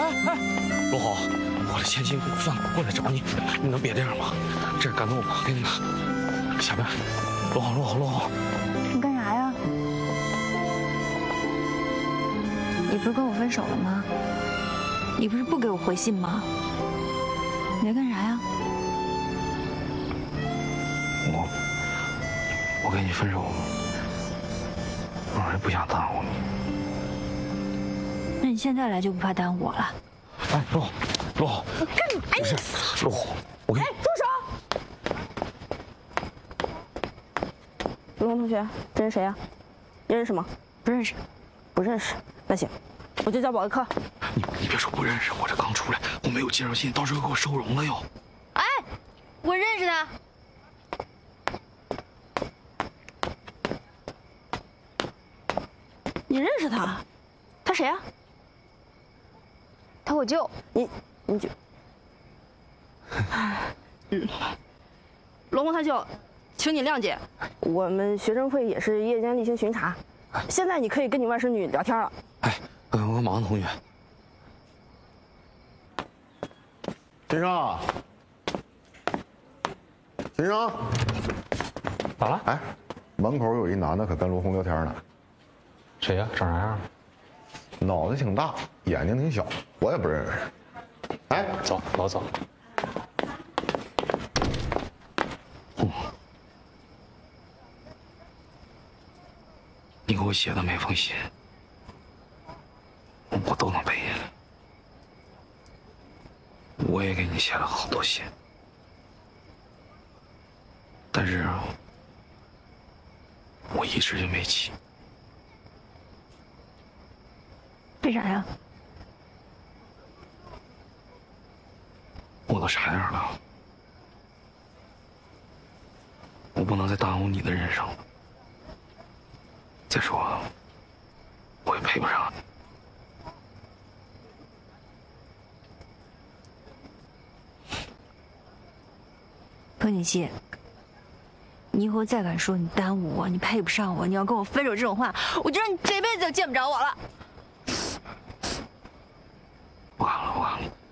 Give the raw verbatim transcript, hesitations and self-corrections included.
哎，罗红，我的千辛万苦过来找你，你能别这样吗？这是感动我给你拿。下边，罗红，罗红，罗红， 你干啥呀？你不是跟我分手了吗？你不是不给我回信吗？你在干啥呀？ 我我跟你分手，我是不想耽误你。 那你现在来就不怕耽误我了？ 哎，罗红，罗红， 你干嘛呀？ 不是，罗红，我跟你。 哎，住手！罗红同学，这是谁呀？你认识吗？ 不认识。 不认识。那行，我就叫保个课。 你你别说不认识，我这刚出来，我没有介绍信，到时候给我收容了又。 哎，我认识他。 你认识他？他谁呀？ 他我舅。 你你就，嗯，罗红他舅，请你谅解，我们学生会也是夜间例行巡查，现在你可以跟你外甥女聊天了。 哎，我有个忙，同学。 先生，先生， 咋了？ 哎，门口有一男的可跟罗红聊天呢。 谁呀？长啥样？ 脑袋挺大，眼睛挺小，我也不认识。哎， 走，老走。嗯，你给我写的每封信，我都能背下来。我也给你写了好多信，但是我一直就没起。 为啥呀？ 我都啥样了？我不能再耽误你的人生了。再说，我也配不上你。 彭锦熙，你以后再敢说你耽误我，你配不上我，你要跟我分手这种话，我就让你这辈子都见不着我了。 不敢了，不敢了。